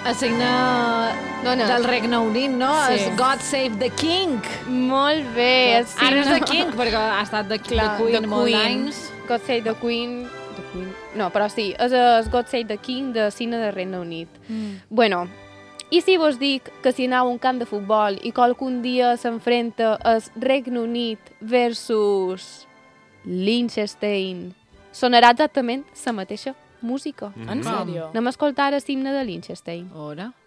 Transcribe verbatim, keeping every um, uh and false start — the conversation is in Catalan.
El signe No, no. del Regne Unit, no? Sí. És God Save the King. Molt bé. El signe... Ara és The King, perquè ha estat The, Clar, the Queen the molt Queen. d'anys. God Save the Queen... The Queen... No, però sí, és el God Save the King de cine del Regne Unit. Mm. Bueno, i si vos dic que si aneu a un camp de futbol i qualcun dia s'enfrenta el Regne Unit versus Liechtenstein, sonarà exactament la mateixa música. Mhm. En sèrio? Anem a escoltar el himne de Liechtenstein. Ora.